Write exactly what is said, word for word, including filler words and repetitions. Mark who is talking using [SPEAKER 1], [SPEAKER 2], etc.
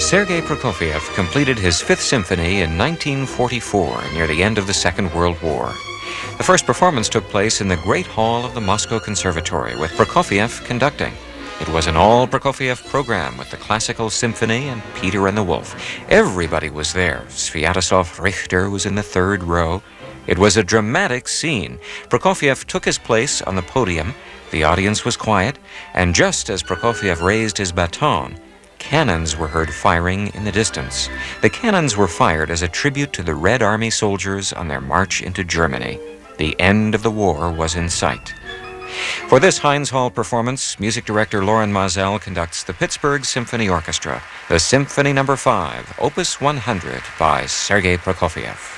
[SPEAKER 1] Sergei Prokofiev completed his Fifth Symphony in nineteen forty-four, near the end of the Second World War. The first performance took place in the Great Hall of the Moscow Conservatory, with Prokofiev conducting. It was an all-Prokofiev program with the Classical Symphony and Peter and the Wolf. Everybody was there. Sviatoslav Richter was in the third row. It was a dramatic scene. Prokofiev took his place on the podium. The audience was quiet, and just as Prokofiev raised his baton, cannons were heard firing in the distance. The cannons were fired as a tribute to the Red Army soldiers on their march into Germany. The end of the war was in sight. For this Heinz Hall performance, music director Loren Maazel conducts the Pittsburgh Symphony Orchestra, the Symphony Number five, Opus one hundred by Sergei Prokofiev.